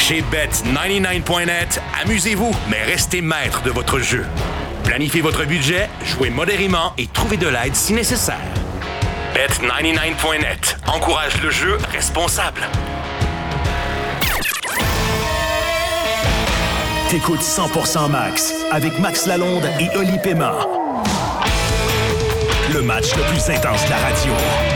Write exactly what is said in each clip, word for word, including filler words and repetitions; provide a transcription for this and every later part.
Chez Bet quatre-vingt-dix-neuf point net, amusez-vous, mais restez maître de votre jeu. Planifiez votre budget, jouez modérément et trouvez de l'aide si nécessaire. Bet quatre-vingt-dix-neuf point net encourage le jeu responsable. T'écoutes cent pour cent Max avec Max Lalonde et Oli Pema. Le match le plus intense de la radio.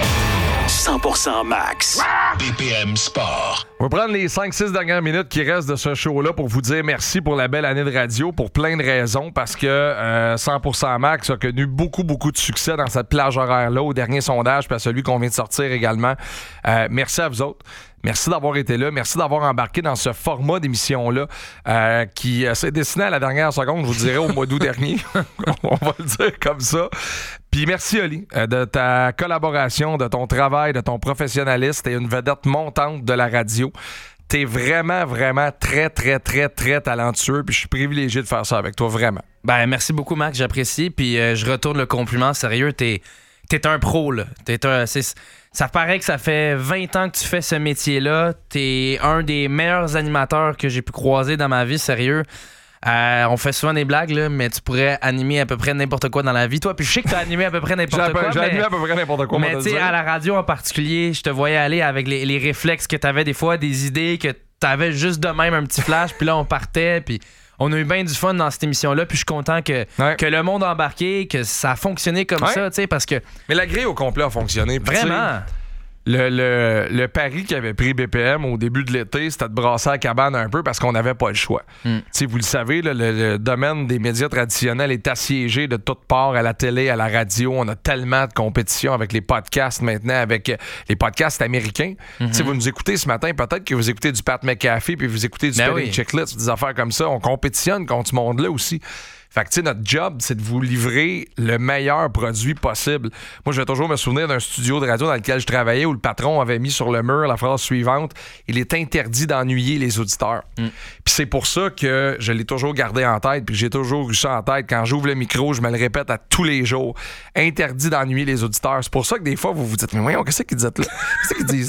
cent pour cent Max. B P M Sport. On va prendre les cinq six dernières minutes qui restent de ce show-là pour vous dire merci pour la belle année de radio pour plein de raisons. Parce que euh, cent pour cent Max a connu beaucoup, beaucoup de succès dans cette plage horaire-là au dernier sondage puis à celui qu'on vient de sortir également. Euh, merci à vous autres. Merci d'avoir été là. Merci d'avoir embarqué dans ce format d'émission-là euh, qui euh, s'est dessiné à la dernière seconde, je vous dirais, au mois d'août dernier. On va le dire comme ça. Puis merci, Oli, euh, de ta collaboration, de ton travail, de ton professionnalisme. T'es une vedette montante de la radio. T'es vraiment, vraiment très, très, très, très talentueux. Puis je suis privilégié de faire ça avec toi, vraiment. Ben, merci beaucoup, Max. J'apprécie. Puis euh, je retourne le compliment. Sérieux, t'es, t'es un pro, là. T'es un... C'est... Ça paraît que ça fait vingt ans que tu fais ce métier-là. T'es un des meilleurs animateurs que j'ai pu croiser dans ma vie, sérieux. Euh, on fait souvent des blagues, là, mais tu pourrais animer à peu près n'importe quoi dans la vie. Toi, puis je sais que tu as animé à peu près n'importe j'ai quoi. J'ai mais, animé à peu près n'importe quoi. Mais tu sais, à la radio en particulier, je te voyais aller avec les, les réflexes que tu avais des fois, des idées que tu avais juste de même un petit flash, puis là, on partait, puis on a eu bien du fun dans cette émission-là, puis je suis content que, ouais. que le monde a embarqué, que ça a fonctionné comme ouais. ça, tu sais, parce que... Mais la grille au complet a fonctionné. Vraiment? Le, le, le pari qu'avait pris B P M au début de l'été, c'était de brasser la cabane un peu parce qu'on n'avait pas le choix. Mm. Vous le savez, là, le, le domaine des médias traditionnels est assiégé de toutes parts, à la télé, à la radio. On a tellement de compétition avec les podcasts maintenant, avec les podcasts américains. Mm-hmm. Vous nous écoutez ce matin, peut-être que vous écoutez du Pat McAfee puis vous écoutez du ben Spelling oui. Checklist, des affaires comme ça. On compétitionne contre ce monde-là aussi. Fait que, tu sais, notre job, c'est de vous livrer le meilleur produit possible. Moi, je vais toujours me souvenir d'un studio de radio dans lequel je travaillais où le patron avait mis sur le mur la phrase suivante « Il est interdit d'ennuyer les auditeurs. Mm. » Puis c'est pour ça que je l'ai toujours gardé en tête, puis j'ai toujours eu ça en tête. Quand j'ouvre le micro, je me le répète à tous les jours. Interdit d'ennuyer les auditeurs. C'est pour ça que des fois, vous vous dites « Mais voyons, qu'est-ce qu'ils disent là? Qu'est-ce qu'ils disent là? »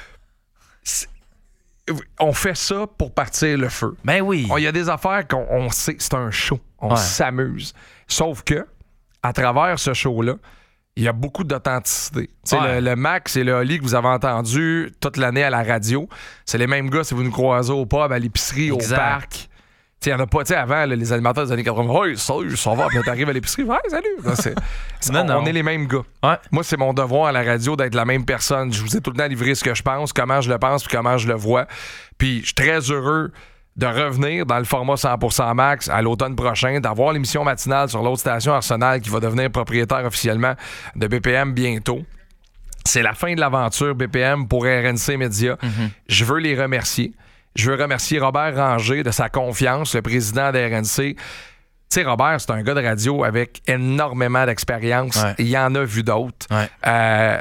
On fait ça pour partir le feu. Ben oui. Il y a des affaires qu'on on sait, c'est un show. On ouais. s'amuse. Sauf que, à travers ce show-là, il y a beaucoup d'authenticité. Ouais. Le, le Max et le Oli que vous avez entendu toute l'année à la radio, c'est les mêmes gars si vous nous croisez au pub, à l'épicerie, exact. Au parc. Il n'y en a pas, tu sais, avant, là, les animateurs des années quatre-vingts, hey, salut, ça va, puis t'arrives à l'épicerie, ouais, salut. Non, c'est, c'est, non, on, non. on est les mêmes gars. Ouais. Moi, c'est mon devoir à la radio d'être la même personne. Je vous ai tout le temps livré ce que je pense, comment je le pense, puis comment je le vois. Puis je suis très heureux de revenir dans le format cent pour cent Max à l'automne prochain, d'avoir l'émission matinale sur l'autre station Arsenal qui va devenir propriétaire officiellement de B P M bientôt. C'est la fin de l'aventure B P M pour R N C Média. Mm-hmm. Je veux les remercier. Je veux remercier Robert Ranger de sa confiance, le président de R N C. Tu sais, Robert, c'est un gars de radio avec énormément d'expérience. Ouais. Il y en a vu d'autres. Ouais. Euh,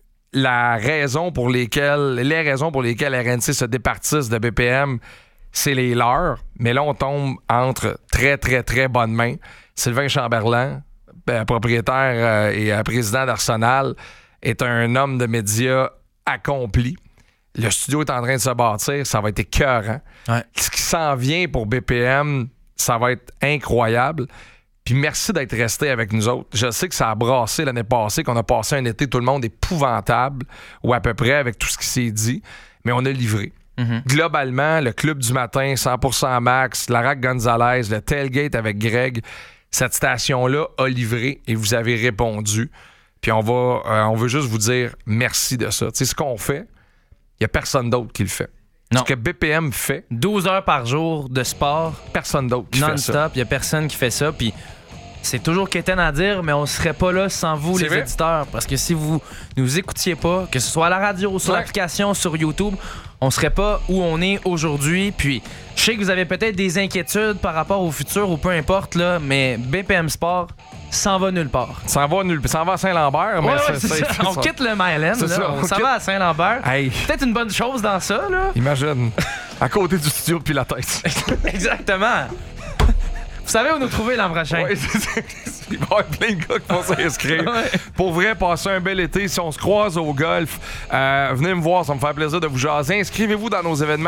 la raison pour lesquelles, les raisons pour lesquelles R N C se départissent de B P M, c'est les leurs. Mais là, on tombe entre très, très, très bonnes mains. Sylvain Chamberlain, propriétaire euh, et euh, président d'Arsenal, est un homme de médias accompli. Le studio est en train de se bâtir, ça va être écœurant. Ouais. Ce qui s'en vient pour B P M, ça va être incroyable. Puis merci d'être resté avec nous autres. Je sais que ça a brassé l'année passée, qu'on a passé un été, tout le monde épouvantable, ou à peu près, avec tout ce qui s'est dit, mais on a livré. Mm-hmm. Globalement, le Club du matin, cent pour cent Max, Larac Gonzalez, le Tailgate avec Greg, cette station-là a livré et vous avez répondu. Puis on va, euh, on veut juste vous dire merci de ça. Tu sais, ce qu'on fait, il n'y a personne d'autre qui le fait. Non. Ce que B P M fait... douze heures par jour de sport. Personne d'autre qui fait ça. Non-stop, il n'y a personne qui fait ça. Puis c'est toujours quétaine à dire, mais on ne serait pas là sans vous, c'est les vrai? Éditeurs. Parce que si vous ne nous écoutiez pas, que ce soit à la radio, sur ouais. l'application, sur YouTube, on ne serait pas où on est aujourd'hui. Puis je sais que vous avez peut-être des inquiétudes par rapport au futur ou peu importe, là, mais B P M Sport s'en va nulle part. S'en va nulle part. S'en va à Saint-Lambert. Ouais, mais ouais, c'est, c'est c'est, ça. c'est on ça. quitte le Myland. C'est là. ça, On, on s'en quitte... va à Saint-Lambert. Hey. Peut-être une bonne chose dans ça. Là. Imagine. À côté du studio de Pilates. Exactement. Vous savez où nous trouver l'an prochain. Ouais, c'est, c'est, il va y avoir plein de gars qui vont s'inscrire. Ouais. Pour vrai, passer un bel été. Si on se croise au golf, euh, venez me voir. Ça me fait plaisir de vous jaser. Inscrivez-vous dans nos événements.